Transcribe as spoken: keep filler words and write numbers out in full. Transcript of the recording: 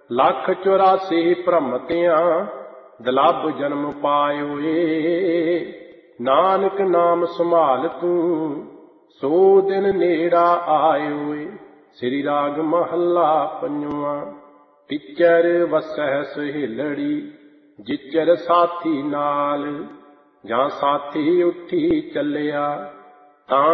ਲੱਖ ਚੁਰਾਸੀ ਭ੍ਰਮਤਿਆਂ ਦੁਲੱਭ ਜਨਮ ਪਾਇਓਏ। ਨਾਨਕ ਨਾਮ ਸੰਭਾਲ ਤੂੰ ਸੋ ਦਿਨ ਨੇੜਾ ਆਇਓਏ। ਸ੍ਰੀ ਰਾਗ ਮਹੱਲਾ ਪੰਜਵਾਂ। ਟਿਚਰ ਵਸਹਿ ਸਹੇਲੜੀ ਜਿਚਰ ਸਾਥੀ ਨਾਲ, ਜਾਂ ਸਾਥੀ ਉੱਠੀ ਚੱਲਿਆ